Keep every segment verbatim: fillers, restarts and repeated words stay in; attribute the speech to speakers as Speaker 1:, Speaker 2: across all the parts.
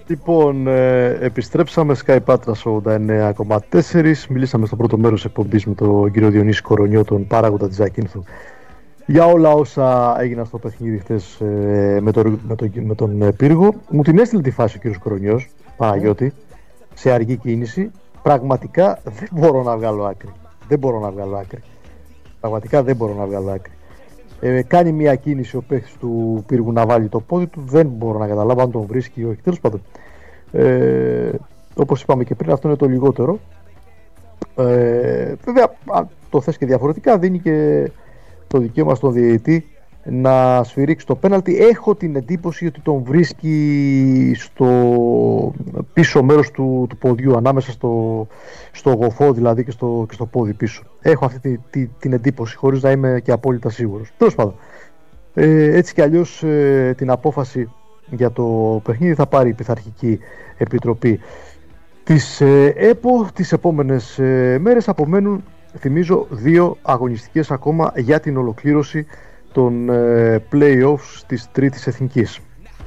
Speaker 1: Λοιπόν, ε, επιστρέψαμε Sky Patra ογδόντα εννέα κόμμα τέσσερα. Μιλήσαμε στο πρώτο μέρος εκπομπής με τον κύριο Διονύση Κορονιό, τον παράγοντα της Ζακίνθου, για όλα όσα έγιναν στο παιχνίδι χθες ε, με, το, με, το, με τον Πύργο. Μου την έστειλε τη φάση ο κύριος Κορονιός, Παναγιώτη, σε αργή κίνηση. Πραγματικά δεν μπορώ να βγάλω άκρη. Δεν μπορώ να βγάλω άκρη. Πραγματικά δεν μπορώ να βγάλω άκρη. Ε, κάνει μια κίνηση ο παίκτης του Πύργου να βάλει το πόδι του. Δεν μπορώ να καταλάβω αν τον βρίσκει ή όχι. Τέλος πάντων, ε, όπως είπαμε και πριν, αυτό είναι το λιγότερο. Ε, βέβαια, αν το θες και διαφορετικά, δίνει και το δικαίωμα στον διαιτητή να σφυρίξει το πέναλτι. Έχω την εντύπωση ότι τον βρίσκει στο πίσω μέρος του, του ποδιού, ανάμεσα στο, στο γοφό δηλαδή και στο, και στο πόδι πίσω. Έχω αυτή τη, τη, την εντύπωση, χωρίς να είμαι και απόλυτα σίγουρος. Τέλος πάντων, ε, έτσι κι αλλιώς ε, την απόφαση για το παιχνίδι θα πάρει η Πειθαρχική Επιτροπή της ε, ΕΠΟ. Τις επόμενες ε, μέρες απομένουν, θυμίζω, δύο αγωνιστικές ακόμα για την ολοκλήρωση των ε, play-offs της Τρίτης Εθνικής.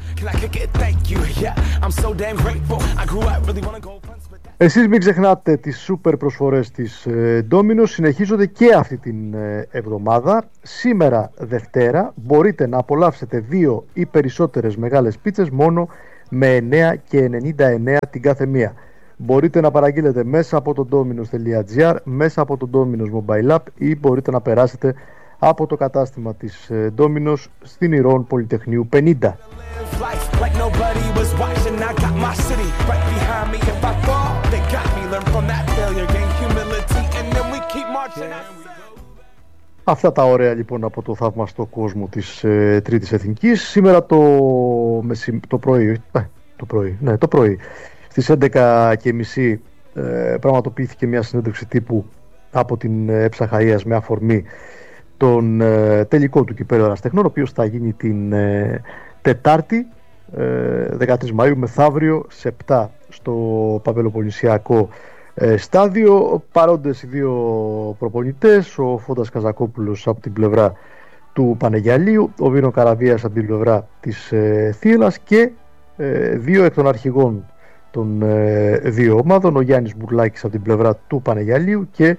Speaker 1: Εσείς μην ξεχνάτε τις σούπερ προσφορές της ε, Domino's, συνεχίζονται και αυτή την ε, εβδομάδα. Σήμερα Δευτέρα μπορείτε να απολαύσετε δύο ή περισσότερες μεγάλες πίτσες μόνο με εννέα και ενενήντα εννέα την κάθε μία. Μπορείτε να παραγγείλετε μέσα από το dominos τελεία gr, μέσα από το Domino's Mobile App, ή μπορείτε να περάσετε από το κατάστημα της Domino's στην Ηρών Πολυτεχνείου πενήντα. Αυτά τα ωραία λοιπόν από το θαυμαστό κόσμο της ε, Τρίτης Εθνικής. Σήμερα το, μεση, το πρωί, ε, το πρωί, ναι, το πρωί, στις έντεκα και μισή ε, πραγματοποιήθηκε μια συνέντευξη τύπου από την Εψαχαΐας με αφορμή τον ε, τελικό του κυπέλλου Ερασιτεχνών, ο οποίος θα γίνει την ε, Τετάρτη ε, δεκατρείς Μαΐου, μεθαύριο σε επτά στο Παπελοπολνησιακό ε, στάδιο. Παρόντες οι δύο προπονητές, ο Φώντας Καζακόπουλος από την πλευρά του Πανεγιαλίου, ο Βίνο Καραβίας από την πλευρά της ε, Θύελλας και ε, δύο εκ των αρχηγών των ε, δύο ομάδων, ο Γιάννης Μπουρλάκης από την πλευρά του Πανεγιαλίου και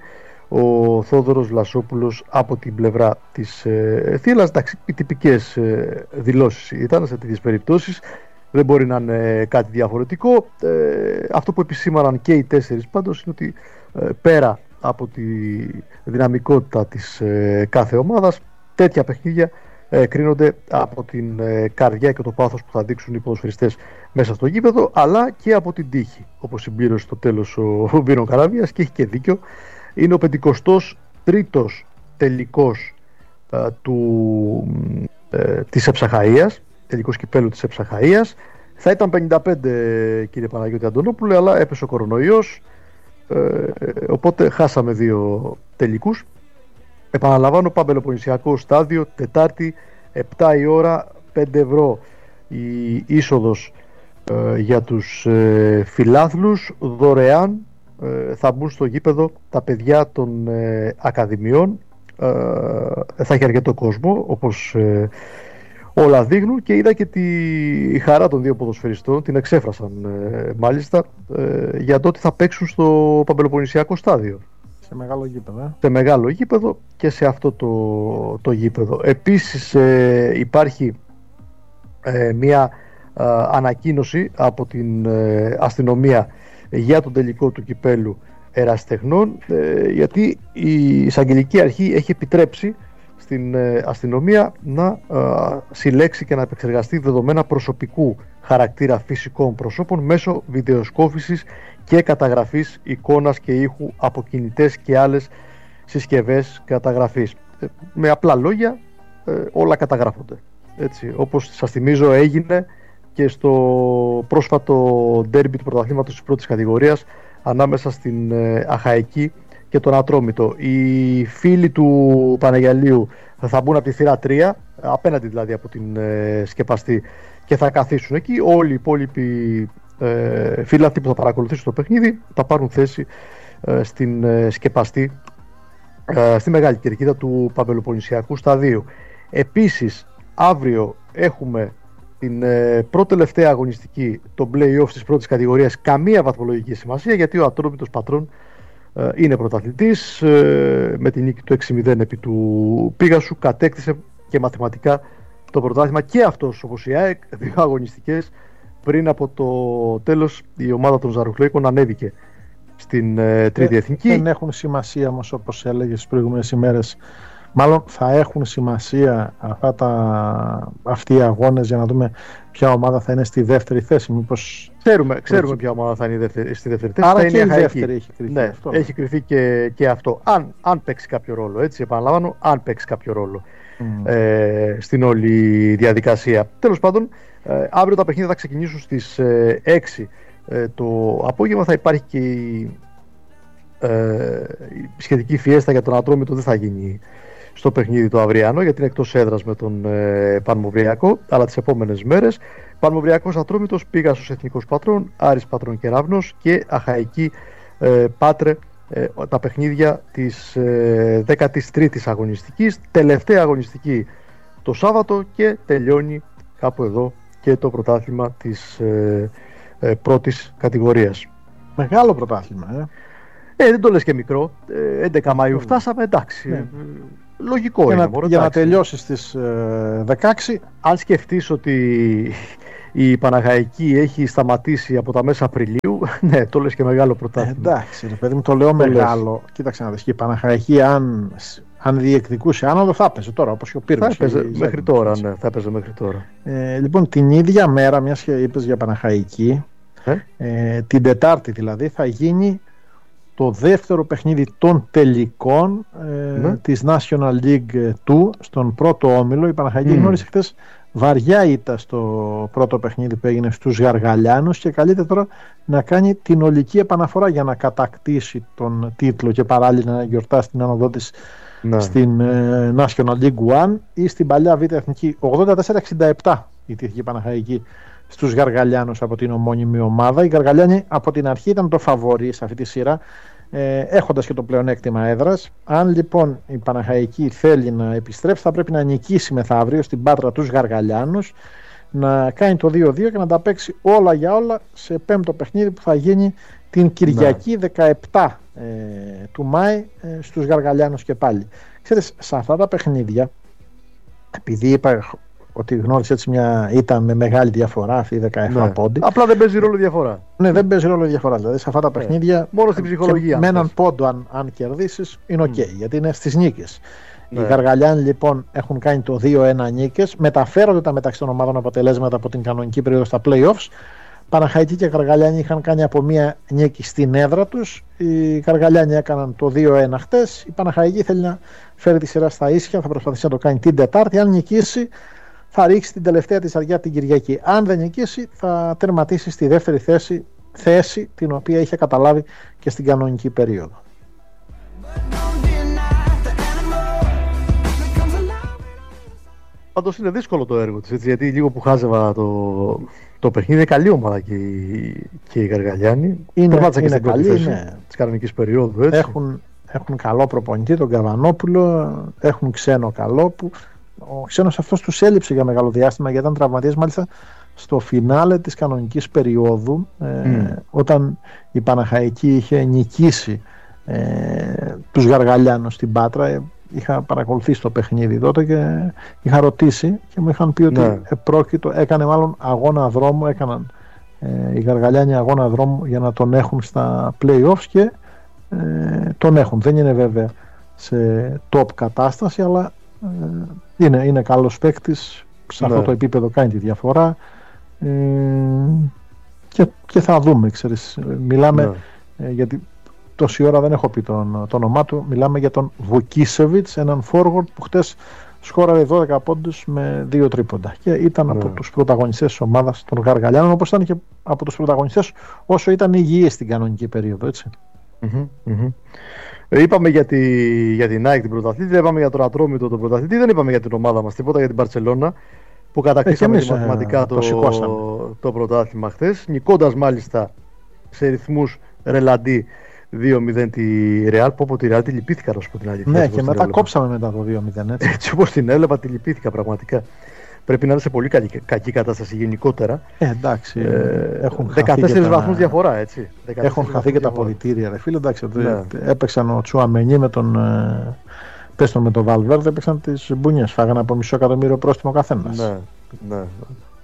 Speaker 1: ο Θόδωρος Λασόπουλος από την πλευρά της ε, Θύελλας. Εντάξει, οι τυπικές ε, δηλώσεις ήταν σε τέτοιες περιπτώσεις, δεν μπορεί να είναι κάτι διαφορετικό. Ε, αυτό που επισήμαναν και οι τέσσερις πάντως είναι ότι ε, πέρα από τη δυναμικότητα της ε, κάθε ομάδας, τέτοια παιχνίδια ε, κρίνονται από την ε, καρδιά και το πάθος που θα δείξουν οι ποδοσφαιριστές μέσα στο γήπεδο, αλλά και από την τύχη, όπως συμπλήρωσε στο τέλος ο Βίνο Καραβίας, και έχει και δίκιο. Είναι ο πενηκοστός τρίτος τελικός ε, του, ε, της Εψαχαΐας, τελικός κυπέλλου της Εψαχαΐας. Θα ήταν πενήντα πέντε, κύριε Παναγιώτη Αντωνόπουλε, αλλά έπεσε ο κορονοϊός, ε, οπότε χάσαμε δύο τελικούς. Επαναλαμβάνω, Παμπελοποννησιακό στάδιο, Τετάρτη, επτά η ώρα, πέντε ευρώ η είσοδος ε, για τους ε, φιλάθλους, δωρεάν. Θα μπουν στο γήπεδο τα παιδιά των ε, ακαδημιών. ε, θα έχει αρκετό κόσμο, όπως ε, όλα δείχνουν, και είδα και τη χαρά των δύο ποδοσφαιριστών, την εξέφρασαν ε, μάλιστα ε, για το ότι θα παίξουν στο Παμπελοποννησιακό στάδιο,
Speaker 2: σε μεγάλο γήπεδο ε?
Speaker 1: σε μεγάλο γήπεδο και σε αυτό το, το γήπεδο. Επίσης ε, υπάρχει ε, μια ε, ανακοίνωση από την ε, αστυνομία για τον τελικό του κυπέλλου Ερασιτεχνών, ε, γιατί η εισαγγελική αρχή έχει επιτρέψει στην ε, αστυνομία να ε, συλλέξει και να επεξεργαστεί δεδομένα προσωπικού χαρακτήρα φυσικών προσώπων μέσω βιντεοσκόπησης και καταγραφής εικόνας και ήχου από κινητές και άλλες συσκευές καταγραφής. Ε, με απλά λόγια, ε, όλα καταγράφονται. Έτσι, όπως σας θυμίζω έγινε και στο πρόσφατο ντέρμπι του πρωταθλήματος της πρώτης κατηγορίας ανάμεσα στην ε, Αχαϊκή και τον Ατρόμητο. Οι φίλοι του Πανεγιαλίου θα μπουν από τη θύρα τρία, απέναντι δηλαδή από την ε, σκεπαστή, και θα καθίσουν εκεί. Όλοι οι υπόλοιποι ε, φίλαθλοι που θα παρακολουθήσουν το παιχνίδι θα πάρουν θέση ε, στην ε, σκεπαστή, ε, στη μεγάλη κερκίδα του Παμπελοποννησιακού σταδίου. Επίσης, αύριο έχουμε την ε, πρώτη τελευταία αγωνιστική των play-off της πρώτης κατηγορίας καμία βαθμολογική σημασία, γιατί ο Ατρόμητος Πατρών ε, είναι πρωταθλητής, ε, με την νίκη του έξι μηδέν επί του Πίγασου κατέκτησε και μαθηματικά το πρωτάθλημα και αυτός όπως η ΑΕΚ, δύο αγωνιστικές πριν από το τέλος η ομάδα των Ζαρουχλέικων ανέβηκε στην ε, τρίτη εθνική.
Speaker 2: Δεν έχουν σημασία όμως, όπως έλεγε τις προηγούμενες ημέρες, μάλλον θα έχουν σημασία αυτά τα, αυτοί οι αγώνες για να δούμε ποια ομάδα θα είναι στη δεύτερη θέση. Μήπως...
Speaker 1: Ξέρουμε, ξέρουμε ποια ομάδα θα είναι δεύτερη, στη δεύτερη θέση.
Speaker 2: Άρα
Speaker 1: θα
Speaker 2: και
Speaker 1: είναι
Speaker 2: η δεύτερη έχει κρυθεί.
Speaker 1: Ναι,
Speaker 2: αυτό.
Speaker 1: Έχει κρυθεί και, και αυτό. Αν, αν παίξει κάποιο ρόλο, έτσι επαναλαμβάνω, αν παίξει κάποιο ρόλο mm. ε, στην όλη διαδικασία. Τέλος πάντων, ε, αύριο τα παιχνίδια θα ξεκινήσουν στις ε, έξι ε, το απόγευμα. Θα υπάρχει και η, ε, η σχετική φιέστα για τον Ατρόμητο, δεν θα γίνει στο παιχνίδι το αυριανό, γιατί είναι εκτός έδρας με τον ε, Πανμοβριακό, αλλά τις επόμενες μέρες Πανμοβριακός Ατρόμητος, Πίγασος Εθνικός Πατρών, Άρης Πατρών Κεραύνος και Αχαϊκή ε, Πάτρε, ε, τα παιχνίδια της ε, δέκατης τρίτης αγωνιστικής, τελευταία αγωνιστική το Σάββατο, και τελειώνει κάπου εδώ και το πρωτάθλημα της ε, ε, πρώτης κατηγορίας.
Speaker 2: Μεγάλο πρωτάθλημα, ε.
Speaker 1: Ε, δεν το λες και μικρό. Ε, έντεκα Μαΐου φτάσαμε, εντάξει.
Speaker 2: Ναι.
Speaker 1: Λογικό
Speaker 2: για
Speaker 1: είναι.
Speaker 2: Να,
Speaker 1: μωρό,
Speaker 2: για να
Speaker 1: εντάξει.
Speaker 2: τελειώσει στις ε, δεκαέξι.
Speaker 1: Αν σκεφτείς ότι η Παναχαϊκή έχει σταματήσει από τα μέσα Απριλίου, ναι, το λες και μεγάλο πρωτάθλημα.
Speaker 2: Ε, εντάξει, ρε παιδί μου, το λέω
Speaker 1: το
Speaker 2: μεγάλο.
Speaker 1: Λες.
Speaker 2: Κοίταξε να δεις, και η Παναχαϊκή, αν, αν διεκδικούσε άνοδο, θα έπαιζε τώρα, όπως και ο Πύργος.
Speaker 1: Θα έπαιζε μέχρι τώρα, ναι, θα έπαιζε μέχρι τώρα.
Speaker 2: Ε, λοιπόν, την ίδια μέρα, μιας και είπες για Παναχαϊκή,
Speaker 1: ε?
Speaker 2: Ε, την Τετάρτη δηλαδή, θα γίνει το δεύτερο παιχνίδι των τελικών ε,
Speaker 1: ναι.
Speaker 2: της National League δύο στον πρώτο όμιλο. Η Παναχαϊκή mm. γνώρισε χθες βαριά ήττα στο πρώτο παιχνίδι που έγινε στους Γαργαλιάνους και καλείται τώρα να κάνει την ολική επαναφορά για να κατακτήσει τον τίτλο και παράλληλα να γιορτάσει την άνοδό της ναι. στην ε, National League ένα ή στην παλιά Β' Εθνική. ογδόντα τέσσερα εξήντα επτά ιτήθηκε η Παναχαϊκή στους Γαργαλιάνους από την ομώνυμη ομάδα. Οι Γαργαλιάνοι από την αρχή ήταν το φαβορί σε αυτή τη σειρά, ε, έχοντας και το πλεονέκτημα έδρας. Αν λοιπόν η Παναχαϊκή θέλει να επιστρέψει, θα πρέπει να νικήσει μεθαύριο στην Πάτρα τους Γαργαλιάνους, να κάνει το δύο δύο και να τα παίξει όλα για όλα σε πέμπτο παιχνίδι που θα γίνει την Κυριακή ναι. δεκαεπτά ε, του Μάη ε, στους Γαργαλιάνους και πάλι. Ξέρετε, σε αυτά τα παιχνίδια, επειδή είπα ότι γνώρισε έτσι μια ήττα με μεγάλη διαφορά, αυτή η δεκαεπτά ναι. πόντι.
Speaker 1: Απλά δεν παίζει ρόλο διαφορά.
Speaker 2: Ναι, δεν παίζει ρόλο διαφορά. Δηλαδή σε αυτά τα παιχνίδια.
Speaker 1: Ναι. Μόνο στην ψυχολογία.
Speaker 2: Με έναν πόντο, αν, αν κερδίσεις, είναι οκ, okay, mm. γιατί είναι στις νίκες. Ναι. Οι Γαργαλιάνοι λοιπόν έχουν κάνει το δύο ένα νίκες. Μεταφέρονται τα μεταξύ των ομάδων αποτελέσματα από την κανονική περίοδο στα playoffs. Παναχαϊκή και Γαργαλιάνοι είχαν κάνει από μία νίκη στην έδρα τους. Οι Γαργαλιάνοι έκαναν το δύο ένα χτες. Η Παναχαϊκή θέλει να φέρει τη σειρά στα ίσια. Θα προσπαθήσει να το κάνει την Τετάρτη. Αν νικήσει, θα ρίξει την τελευταία της αριά την Κυριακή. Αν δεν νικήσει, θα τερματίσει στη δεύτερη θέση, θέση την οποία είχε καταλάβει και στην κανονική περίοδο.
Speaker 1: Πάντως είναι δύσκολο το έργο της, έτσι, γιατί λίγο που χάζευα το, το παιχνίδι, είναι καλή ομάδα και οι, και οι Γαργαλιάνοι.
Speaker 2: Είναι,
Speaker 1: είναι και στην
Speaker 2: καλή,
Speaker 1: θέση
Speaker 2: ναι.
Speaker 1: της κανονικής περίοδου. Έτσι.
Speaker 2: Έχουν, έχουν καλό προπονητή, τον Καβανόπουλο, έχουν ξένο καλό που ο ξένος αυτός τους έλειψε για μεγάλο διάστημα γιατί ήταν τραυματίας μάλιστα στο φινάλε της κανονικής περίοδου mm. ε, όταν η Παναχαϊκή είχε νικήσει ε, τους Γαργαλιάνους στην Πάτρα. ε, είχα παρακολουθήσει το παιχνίδι τότε και είχα ρωτήσει και μου είχαν πει ότι ναι. επρόκειτο, έκανε μάλλον αγώνα δρόμου, έκαναν ε, οι Γαργαλιάνοι αγώνα δρόμου για να τον έχουν στα play-offs και ε, τον έχουν. Δεν είναι βέβαια σε top κατάσταση, αλλά Είναι, είναι καλός παίκτης, σε αυτό ναι. το επίπεδο κάνει τη διαφορά ε, και, και θα δούμε, ξέρεις, μιλάμε ναι. ε, γιατί τόση ώρα δεν έχω πει τον, το όνομά του, μιλάμε για τον Βουκίσεβιτς, έναν forward που χτες σκόραρε δώδεκα πόντους με δύο τρίποντα και ήταν ναι. από τους πρωταγωνιστές της ομάδας των Γαργαλιάνων, όπως ήταν και από τους πρωταγωνιστές όσο ήταν υγιής στην κανονική περίοδο, έτσι.
Speaker 1: Mm-hmm, mm-hmm. Είπαμε για, τη, για την ΑΕΚ την πρωταθλήτη, είπαμε για τον Ατρόμητο τον πρωταθλήτη, δεν είπαμε για την ομάδα μας τίποτα, για την Μπαρτσελώνα που κατακτήσαμε ε, μαθηματικά το, το, το πρωτάθλημα χθες, νικώντας μάλιστα σε ρυθμούς ρελαντί δύο μηδέν τη Ρεάλ. Πω πω τη Ρεάλ τη λυπήθηκα, να σου πω την αλήθεια.
Speaker 2: Ναι, και μετά κόψαμε μετά το δύο μηδέν. Έτσι,
Speaker 1: έτσι όπως την έλεπα τη λυπήθηκα πραγματικά. πρέπει να είναι σε πολύ κακή, κακή κατάσταση γενικότερα.
Speaker 2: Ε, εντάξει.
Speaker 1: Ε,
Speaker 2: έχουν
Speaker 1: δεκατέσσερις βαθμούς διαφορά, έτσι.
Speaker 2: Έχουν χαθεί και τα αποδυτήρια, ρε φίλε. Εντάξει, ναι. Έπαιξαν ο Τσουαμενί με τον. Πες τον με τον Βαλβέρδε, έπαιξαν τις μπουνιές. Φάγανε από μισό εκατομμύριο πρόστιμο ο καθένας.
Speaker 1: Ναι, ναι, ναι.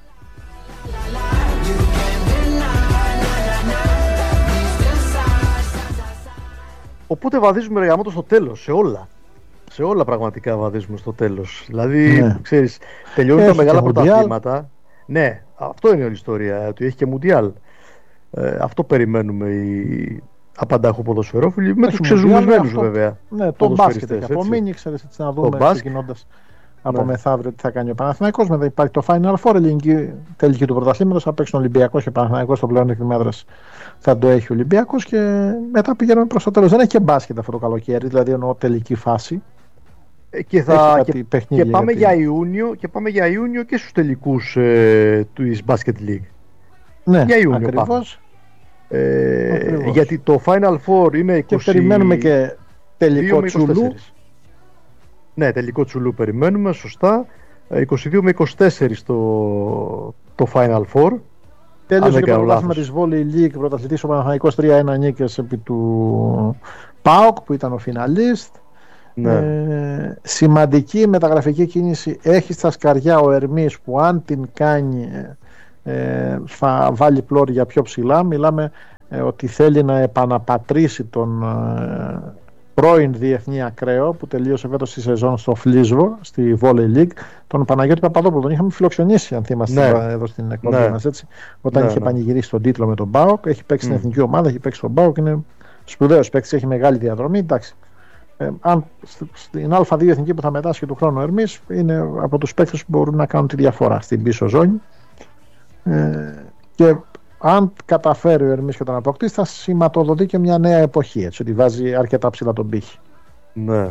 Speaker 1: Οπότε βαδίζουμε, ρε γαμώτο, στο τέλος, σε όλα. Σε όλα πραγματικά βαδίζουμε στο τέλος. Δηλαδή, ναι. ξέρεις, τελειώνουν τα μεγάλα πρωταθλήματα. Ναι, αυτό είναι όλη η ιστορία. Ότι έχει και Μουντιάλ. Ε, αυτό περιμένουμε οι απαντάχου ποδοσφαιρόφιλοι. Με τους ξεζουμισμένους βέβαια.
Speaker 2: Ναι, το μπάσκετ έχει απομείνει. Ξέρεις, έτσι να δούμε ξεκινώντας από ναι. μεθαύριο τι θα κάνει ο Παναθηναϊκός. Μετά υπάρχει το Final Four, ελληνική τελική του πρωταθλήματος. Θα παίξει ο Ολυμπιακός και ο Παναθηναϊκός στο πλέον εκδημέδρας. Θα το έχει ο Ολυμπιακός και μετά πηγαίνουμε προς το τέλος. Δεν έχει και μπάσκετ αυτό το καλοκαίρι, δηλαδή εννοώ τελική φάση.
Speaker 1: Και, θα, και, και, πάμε για Ιούνιο, και πάμε για Ιούνιο και στους τελικούς ε, του Basket League.
Speaker 2: Ναι,
Speaker 1: για Ιούνιο
Speaker 2: ακριβώς.
Speaker 1: Ε, ακριβώς. Γιατί το Final Four είναι είκοσι.
Speaker 2: Και περιμένουμε και τελικό Τσουλού.
Speaker 1: Ναι, τελικό Τσουλού περιμένουμε, σωστά. είκοσι δύο με είκοσι τέσσερα το, το Final Four.
Speaker 2: Τέλειωσε και το πρωτάθλημα της Volley League, πρωταθλητής ο Παναθηναϊκός τρία ένα νίκες επί του ΠΑΟΚ που ήταν ο φιναλίστ. Ναι. Ε, σημαντική μεταγραφική κίνηση έχει στα σκαριά ο Ερμής που αν την κάνει ε, θα βάλει πλώρια πιο ψηλά. Μιλάμε ε, ότι θέλει να επαναπατρίσει τον ε, πρώην διεθνή ακραίο που τελείωσε φέτος τη σεζόν στο Φλίσβο, στη Volley League, τον Παναγιώτη Παπαδόπουλο. Τον είχαμε φιλοξενήσει, αν θυμάστε, ναι. εδώ στην εκπομπή ναι. μας, έτσι, όταν ναι, είχε ναι. πανηγυρίσει τον τίτλο με τον ΠΑΟΚ. Έχει παίξει mm. στην εθνική ομάδα, έχει παίξει τον ΠΑΟΚ, είναι σπουδαίος παίκτης, έχει μεγάλη διαδρομή. Εντάξει. Ε, αν στην Α δύο εθνική που θα μετάσχει του χρόνου Ερμής, είναι από τους παίκτες που μπορούν να κάνουν τη διαφορά στην πίσω ζώνη. Ε, και αν καταφέρει ο Ερμής και τον αποκτήσει, θα σηματοδοτεί και μια νέα εποχή. Έτσι, ότι βάζει αρκετά ψηλά τον πύχη.
Speaker 1: Ναι.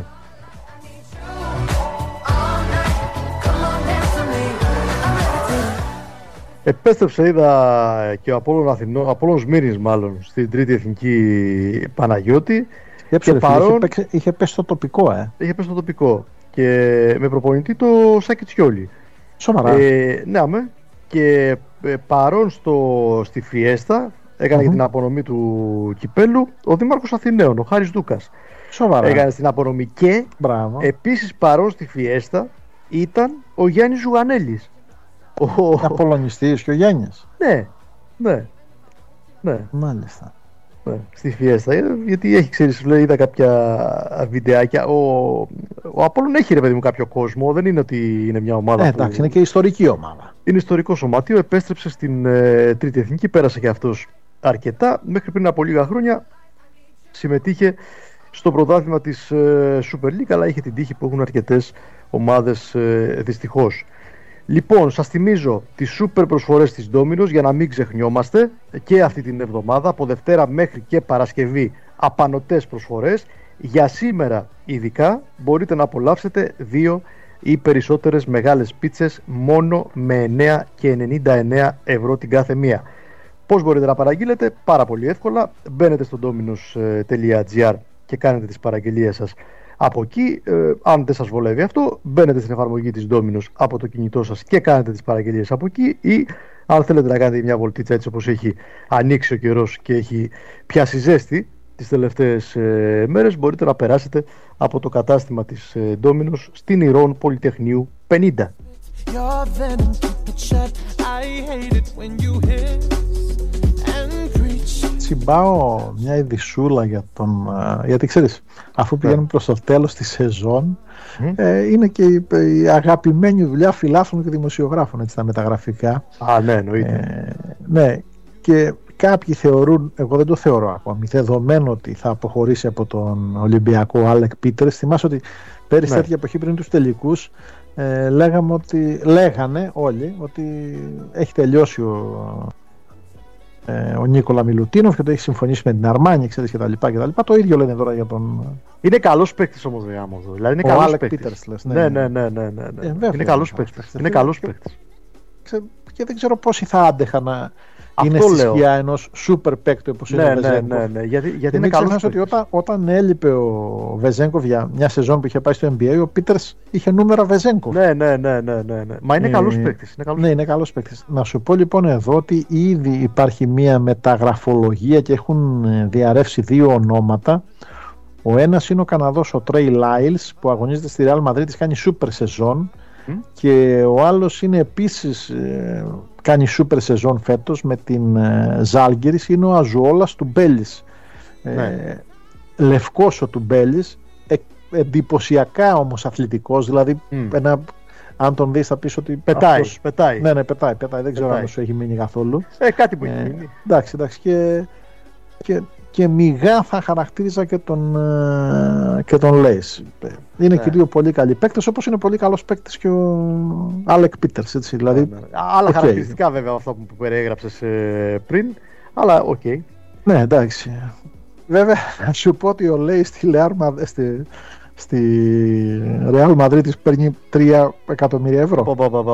Speaker 1: Επέστρεψε, είδα, και ο Απόλλων Αθηνό, ο Απόλλων Σμύρνης μάλλον, στην τρίτη εθνική Παναγιώτη.
Speaker 2: Και και παρόν, είχε, παίξει, είχε πέσει στο τοπικό, ε.
Speaker 1: Είχε πέσει στο τοπικό. Και με προπονητή το Σάκη Τσιόλι.
Speaker 2: Σοβαρά.
Speaker 1: Ε, ναι, άμε. Και ε, παρόν στο, στη Φιέστα, έκανε mm-hmm. και την απονομή του κυπέλου ο Δήμαρχος Αθηναίων, ο Χάρης Δούκας.
Speaker 2: Σοβαρά.
Speaker 1: Έκανε την απονομή και επίσης παρόν στη Φιέστα ήταν ο Γιάννης Ζουγανέλης.
Speaker 2: Ο Απολωνιστής και ο Γιάννης.
Speaker 1: Ναι, ναι, ναι.
Speaker 2: Μάλιστα.
Speaker 1: Ναι, στη Φιέστα, γιατί έχει, ξέρεις, λέει, είδα κάποια βιντεάκια. Ο, ο Απόλλων έχει, ρε παιδί μου, κάποιο κόσμο. Δεν είναι ότι είναι μια ομάδα.
Speaker 2: Ε, εντάξει, που... είναι και ιστορική ομάδα.
Speaker 1: Είναι ιστορικό σωματείο. Επέστρεψε στην ε, τρίτη εθνική, πέρασε και αυτός αρκετά. Μέχρι πριν από λίγα χρόνια συμμετείχε στο πρωτάθλημα της ε, Super League, αλλά είχε την τύχη που έχουν αρκετές ομάδες ε, δυστυχώς. Λοιπόν, σας θυμίζω τις σούπερ προσφορές της Domino's για να μην ξεχνιόμαστε και αυτή την εβδομάδα από Δευτέρα μέχρι και Παρασκευή απανωτές προσφορές. Για σήμερα ειδικά μπορείτε να απολαύσετε δύο ή περισσότερες μεγάλες πίτσες μόνο με εννέα και ενενήντα εννέα ευρώ την κάθε μία. Πώς μπορείτε να παραγγείλετε? Πάρα πολύ εύκολα. Μπαίνετε στο dominos τελεία gr και κάνετε τις παραγγελίες σας από εκεί. Ε, αν δεν σας βολεύει αυτό, μπαίνετε στην εφαρμογή της Domino's από το κινητό σας και κάνετε τις παραγγελίες από εκεί, ή αν θέλετε να κάνετε μια βολτίτσα έτσι όπως έχει ανοίξει ο καιρός και έχει πιάσει ζέστη τις τελευταίες ε, μέρες, μπορείτε να περάσετε από το κατάστημα της ε, Domino's στην Ηρών Πολυτεχνείου πενήντα.
Speaker 2: Συμπάω μια ειδισούλα για τον, γιατί ξέρεις, αφού πηγαίνουμε προς το τέλος της σεζόν, mm. ε, είναι και η, η αγαπημένη δουλειά φιλάθλων και δημοσιογράφων, έτσι, τα μεταγραφικά.
Speaker 1: Α, ναι, εννοείται.
Speaker 2: Ε, ναι, και κάποιοι θεωρούν, εγώ δεν το θεωρώ ακόμη, δεδομένο ότι θα αποχωρήσει από τον Ολυμπιακό Άλεκ Πίτερς. Θυμάσαι ότι πέρυσι ναι. τέτοια εποχή πριν τους τελικούς ε, λέγαμε ότι, λέγανε όλοι ότι έχει τελειώσει ο ο Νίκολα Μιλουτίνοφ και το έχει συμφωνήσει με την Αρμάνι, ξέρεις, κτλ. Το ίδιο λένε τώρα για τον.
Speaker 1: Είναι καλός παίκτης όμως, γάμο. Δηλαδή είναι καλός παίκτης.
Speaker 2: Ναι,
Speaker 1: ναι, ναι, ναι, ναι, ναι. Ε, είναι καλός παίκτης. Είναι καλός παίκτης.
Speaker 2: Και δεν ξέρω πόσοι θα άντεχαν να είναι στη σκιά ενός σούπερ παίκτου όπως είναι
Speaker 1: ναι,
Speaker 2: ο Βεζένκοφ.
Speaker 1: Ναι, ναι, ναι. Γιατί, γιατί
Speaker 2: είναι καλός ότι όταν, όταν έλειπε ο Βεζένκοφ για μια σεζόν που είχε πάει στο Εν Μπι Έι, ο Πίτερς είχε νούμερα Βεζένκοφ.
Speaker 1: Ναι, ναι, ναι, ναι, ναι, ναι. Μα είναι ε, καλός παίκτης. Είναι καλός
Speaker 2: ναι, είναι καλός παίκτης. Να σου πω λοιπόν εδώ ότι ήδη υπάρχει μια μεταγραφολογία και έχουν διαρρεύσει δύο ονόματα. Ο ένας είναι ο Καναδός, ο Τρέι Λάιλς, που αγωνίζεται στη Ρεάλ Μαδρίτης, κάνει σούπερ σεζόν. Mm. Και ο άλλος είναι επίσης ε, κάνει σούπερ σεζόν φέτος με την ε, Ζάλγκιρις, είναι ο Αζουόλας του Μπέλης. Ναι. Ε, λευκός ο του Μπέλης, ε, εντυπωσιακά όμως αθλητικός, δηλαδή mm. ένα, αν τον δεις θα πεις ότι
Speaker 1: πετάει,
Speaker 2: αυτός,
Speaker 1: πετάει.
Speaker 2: Ναι, ναι, πετάει, πετάει. Δεν ξέρω
Speaker 1: πετάει.
Speaker 2: αν σου έχει μείνει καθόλου.
Speaker 1: Ε, κάτι που έχει μείνει.
Speaker 2: Εντάξει, εντάξει και, και, και μιγά θα χαρακτήριζα και τον, και τον Λέις. Είναι ναι. και δύο πολύ καλοί παίκτες, όπως είναι πολύ καλός παίκτης και ο Άλεκ Πίτερς. Έτσι, δηλαδή,
Speaker 1: ναι, ναι. Άλλα okay. χαρακτηριστικά βέβαια αυτά που περιέγραψες ε, πριν, αλλά οκ. Okay.
Speaker 2: Ναι, εντάξει. Βέβαια, να σου πω ότι ο Λέις στη Λεάρμα, στη, στη Ρεάλ Μαδρίτης παίρνει τρία εκατομμύρια ευρώ.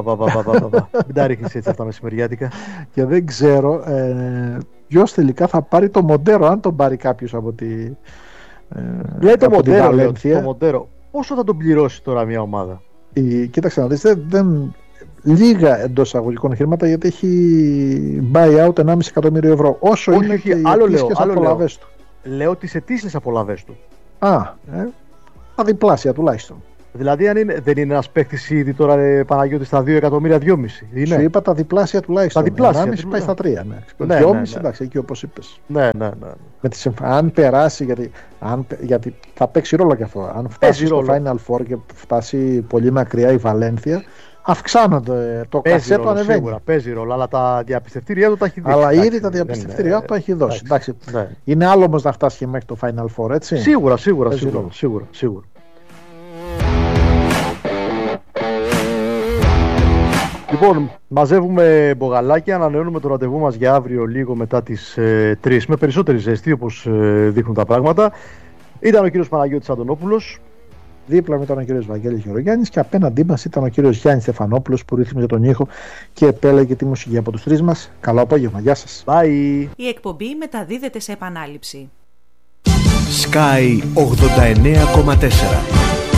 Speaker 1: Μην τα ρίχνεις έτσι αυτά μεσημεριάτικα.
Speaker 2: Και δεν ξέρω ε, ποιος τελικά θα πάρει το Μοντέρο, αν τον πάρει κάποιος από τη
Speaker 1: ε, λέει το Μοντέρο, λέω, το Μοντέρο. Πόσο θα τον πληρώσει τώρα μια ομάδα?
Speaker 2: Η, κοίταξε να δεις, δεν, δεν, λίγα εντός αγωγικών χρήματα, γιατί έχει buyout ενάμιση εκατομμύριο ευρώ. Όσο όχι, είναι όχι, και
Speaker 1: άλλο
Speaker 2: οι ετήσιες απολαβές του.
Speaker 1: Λέω τις ετήσιες απολαβές του.
Speaker 2: Α, ε, αδιπλάσια τουλάχιστον.
Speaker 1: Δηλαδή αν είναι, δεν είναι ένας παίκτης ήδη τώρα ε, Παναγιώτη στα δύο εκατομμύρια, δυόμισι.
Speaker 2: Σου είπα τα διπλάσια τουλάχιστον.
Speaker 1: Τα διπλάσια.
Speaker 2: ενάμιση πάει στα τρία. Ναι.
Speaker 1: Ναι,
Speaker 2: δυόμιση,
Speaker 1: ναι, ναι.
Speaker 2: εντάξει, εκεί όπως είπες.
Speaker 1: Ναι, ναι, ναι.
Speaker 2: Με τις, αν περάσει, γιατί, αν, γιατί θα παίξει ρόλο και αυτό. Αν φτάσει στο Final Four και φτάσει πολύ μακριά η Βαλένθια, αυξάνονται. Το κασέ του ανεβαίνει.
Speaker 1: Σίγουρα παίζει ρόλο, αλλά τα διαπιστευτήριά του τα έχει δώσει.
Speaker 2: Αλλά ήδη τα διαπιστευτήριά του τα έχει δώσει. Εντάξει.
Speaker 1: Ναι.
Speaker 2: Είναι άλλο όμως να φτάσει και μέχρι το Final Four, έτσι.
Speaker 1: Σίγουρα, σίγουρα, σίγουρα, σίγουρα, σίγουρα. Λοιπόν, μαζεύουμε μπογαλάκια, ανανεώνουμε το ραντεβού μας για αύριο λίγο μετά τις ε, τρεις, με περισσότερη ζέστη όπως ε, δείχνουν τα πράγματα. Ήταν ο κύριος Παναγιώτης Αντωνόπουλος.
Speaker 2: Δίπλα μου ήταν ο κύριος Βαγγέλης Γεωργιάννης και απέναντί μας ήταν ο κύριος Γιάννης Στεφανόπουλος που ρύθμιζε τον ήχο και επέλεγε τη μουσική από τους τρεις μας. Καλό απόγευμα, γεια σας.
Speaker 1: Bye.
Speaker 3: Η εκπομπή μεταδίδεται σε επανάληψη.
Speaker 4: Sky ογδόντα εννέα κόμμα τέσσερα